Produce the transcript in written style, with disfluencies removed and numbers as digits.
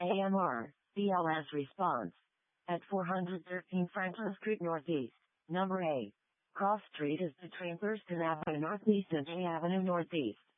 AMR, BLS response. At 413 Franklin Street Northeast, number A. Cross Street is between Thurston Avenue Northeast and A Avenue Northeast.